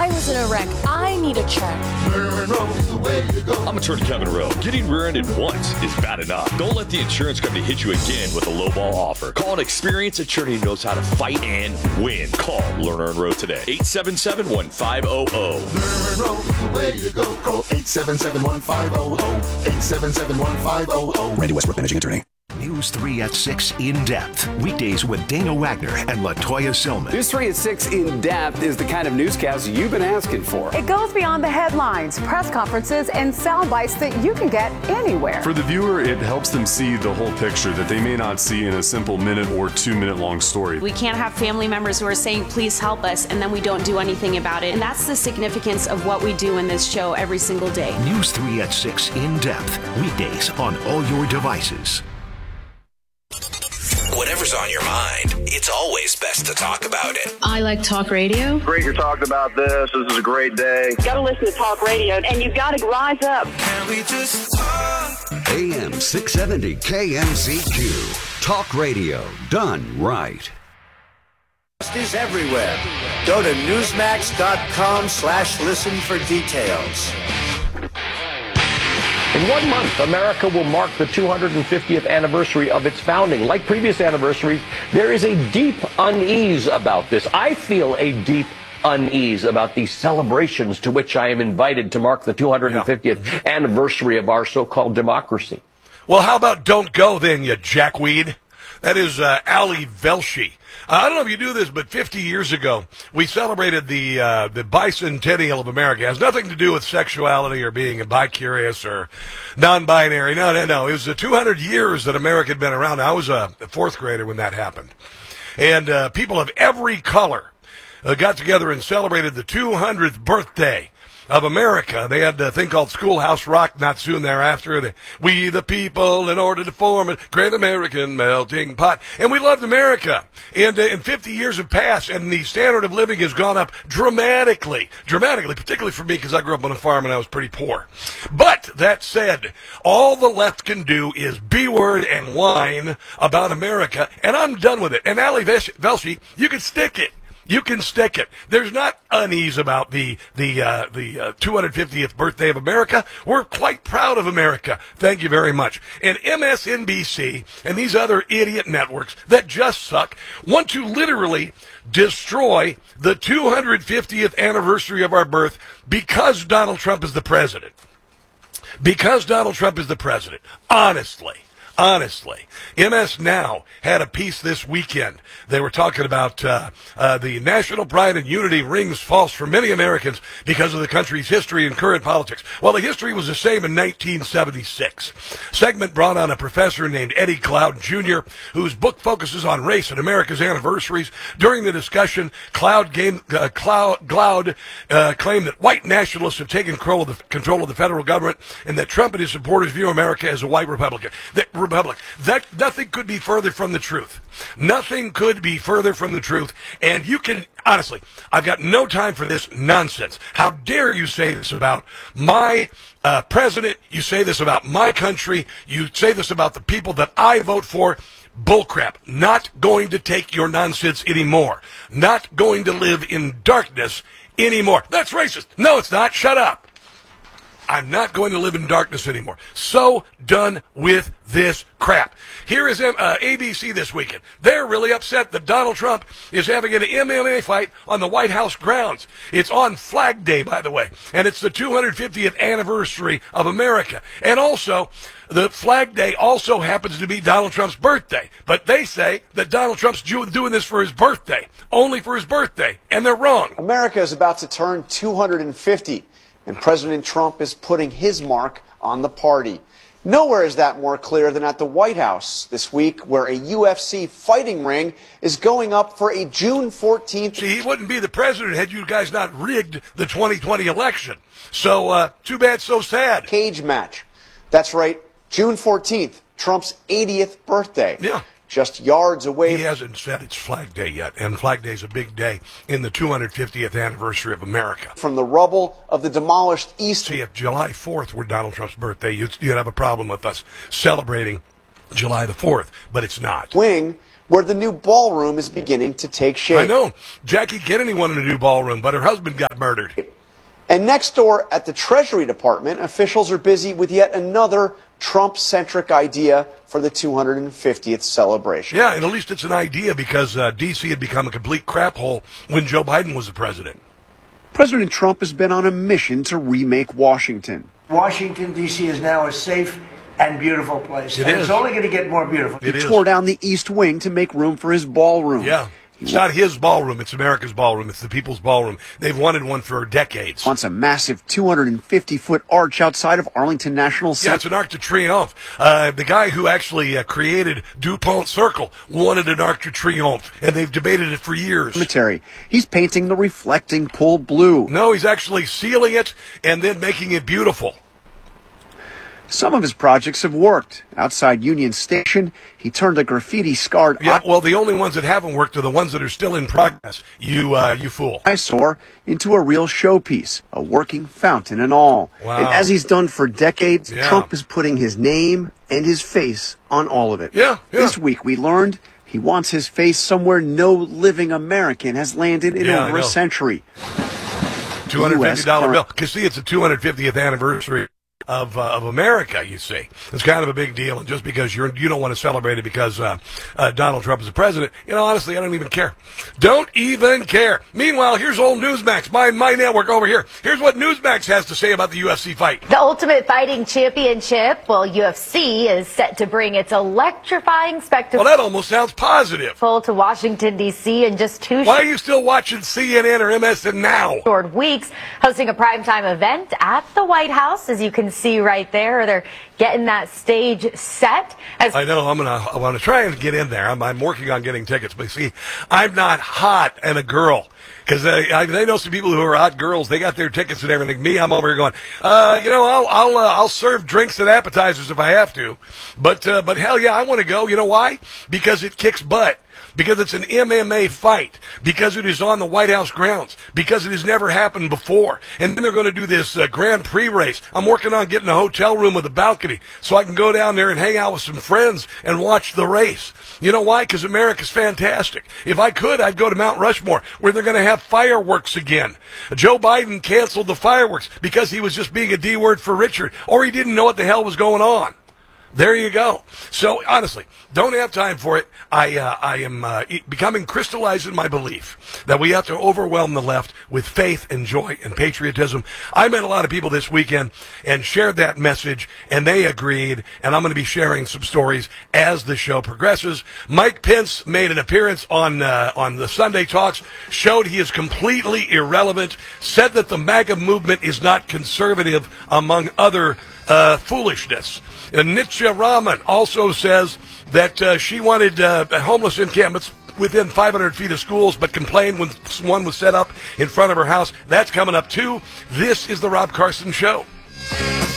was in a wreck. I need a check. I'm attorney Kevin Rowe. Getting rear-ended once is bad enough. Don't let the insurance company hit you again with a lowball offer. Call an experienced attorney who knows how to fight and win. Call Lerner and Rowe today. 877-1500. Lerner Rowe is the way you go. Call 877-1500. 877-1500. Randy Westbrook, managing attorney. News 3 at 6 In Depth. Weekdays with Dana Wagner and LaToya Silman. News 3 at 6 In Depth is the kind of newscast you've been asking for. It goes beyond the headlines, press conferences, and sound bites that you can get anywhere. For the viewer, it helps them see the whole picture that they may not see in a simple minute or 2 minute long story. We can't have family members who are saying, please help us, and then we don't do anything about it. And that's the significance of what we do in this show every single day. News 3 at 6 In Depth. Weekdays on all your devices. Whatever's on your mind, it's always best to talk about it. I like talk radio. Great you're talking about this. This is a great day. You gotta listen to talk radio, and you gotta rise up. Can we just talk? AM 670 KMCQ. Talk radio done right. Is everywhere. Go to newsmax.com/listen for details. In 1 month, America will mark the 250th anniversary of its founding. Like previous anniversaries, there is a deep unease about this. I feel a deep unease about these celebrations to which I am invited to mark the 250th anniversary of our so-called democracy. Well, how about don't go then, you jackweed? That is Ali Velshi. I don't know if you do this, but 50 years ago, we celebrated the bicentennial of America. It has nothing to do with sexuality or being bi-curious or non-binary. No. It was the 200 years that America had been around. I was a fourth grader when that happened. And people of every color got together and celebrated the 200th birthday of America. They had a thing called Schoolhouse Rock not soon thereafter. We the people in order to form a great American melting pot. And we loved America. And 50 years have passed, and the standard of living has gone up dramatically, particularly for me because I grew up on a farm and I was pretty poor. But that said, all the left can do is B-word and whine about America, and I'm done with it. And Ali Velshi, you can stick it. You can stick it. There's not unease about the 250th birthday of America. We're quite proud of America. Thank you very much. And MSNBC and these other idiot networks that just suck want to literally destroy the 250th anniversary of our birth because Donald Trump is the president. Because Donald Trump is the president. Honestly, MS Now had a piece this weekend. They were talking about the national pride and unity rings false for many Americans because of the country's history and current politics. Well, the history was the same in 1976. Segment brought on a professor named Eddie Cloud Jr., whose book focuses on race and America's anniversaries. During the discussion, Cloud claimed that white nationalists have taken control of the federal government and that Trump and his supporters view America as a white Republic. That nothing could be further from the truth. Nothing could be further from the truth. And you can, honestly, I've got no time for this nonsense. How dare you say this about my president? You say this about my country. You say this about the people that I vote for. Bullcrap. Not going to take your nonsense anymore. Not going to live in darkness anymore. That's racist. No, it's not. Shut up. I'm not going to live in darkness anymore. So done with this crap. Here is ABC this weekend. They're really upset that Donald Trump is having an MMA fight on the White House grounds. It's on Flag Day, by the way, and it's the 250th anniversary of America. And also, the Flag Day also happens to be Donald Trump's birthday. But they say that Donald Trump's doing this for his birthday, only for his birthday, and they're wrong. America is about to turn 250. And President Trump is putting his mark on the party. Nowhere is that more clear than at the White House this week, where a UFC fighting ring is going up for a June 14th. See, he wouldn't be the president had you guys not rigged the 2020 election. So, too bad, so sad. Cage match. That's right, June 14th, Trump's 80th birthday. Yeah. Just yards away. He hasn't said it's Flag Day yet, and Flag Day is a big day in the 250th anniversary of America. From the rubble of the demolished East. See, if July 4th were Donald Trump's birthday, you'd have a problem with us celebrating July the 4th, but it's not. Wing, where the new ballroom is beginning to take shape. I know. Jackie Kennedy wanted a new ballroom, but her husband got murdered. And next door at the Treasury Department, officials are busy with yet another Trump-centric idea for the 250th celebration. Yeah, and at least it's an idea because D.C. had become a complete crap hole when Joe Biden was the president. President Trump has been on a mission to remake Washington. Washington, D.C. is now a safe and beautiful place. It's only going to get more beautiful. He tore down the East Wing to make room for his ballroom. Yeah. It's not his ballroom. It's America's ballroom. It's the people's ballroom. They've wanted one for decades. Wants a massive 250-foot arch outside of Arlington National Center. Yeah, it's an Arc de Triomphe. The guy who actually created DuPont Circle wanted an Arc de Triomphe, and they've debated it for years. He's painting the reflecting pool blue. No, he's actually sealing it and then making it beautiful. Some of his projects have worked. Outside Union Station, he turned a graffiti-scarred... Yeah, well, the only ones that haven't worked are the ones that are still in progress. You fool. Eyesore into a real showpiece, a working fountain and all. Wow. And as he's done for decades, Trump is putting his name and his face on all of it. Yeah. This week we learned he wants his face somewhere no living American has landed in over a century. $250 bill. Because, see, it's the 250th anniversary of America, you see. It's kind of a big deal, and just because you don't want to celebrate it because Donald Trump is the president, honestly, I don't even care. Don't even care. Meanwhile, here's old Newsmax, my network over here. Here's what Newsmax has to say about the UFC fight. The Ultimate Fighting Championship, UFC is set to bring its electrifying spectacle. Well, that almost sounds positive. To Washington, D.C. in just 2 Why are you still watching CNN or MSN now? short weeks, hosting a primetime event at the White House, as you can see right there. They're getting that stage set. I know. I want to try and get in there. I'm working on getting tickets. But see, I'm not hot and a girl. Because they know some people who are hot girls. They got their tickets and everything. Me, I'm over here going, I'll serve drinks and appetizers if I have to. But hell yeah, I want to go. You know why? Because it kicks butt. Because it's an MMA fight, because it is on the White House grounds, because it has never happened before. And then they're going to do this Grand Prix race. I'm working on getting a hotel room with a balcony so I can go down there and hang out with some friends and watch the race. You know why? Because America's fantastic. If I could, I'd go to Mount Rushmore, where they're going to have fireworks again. Joe Biden canceled the fireworks because he was just being a D word for Richard, or he didn't know what the hell was going on. There you go. So, honestly, don't have time for it. I am becoming crystallized in my belief that we have to overwhelm the left with faith and joy and patriotism. I met a lot of people this weekend and shared that message, and they agreed, and I'm going to be sharing some stories as the show progresses. Mike Pence made an appearance on the Sunday Talks, showed he is completely irrelevant, said that the MAGA movement is not conservative, among other foolishness. Nitya Raman also says that she wanted homeless encampments within 500 feet of schools, but complained when one was set up in front of her house. That's coming up too. This is the Rob Carson Show.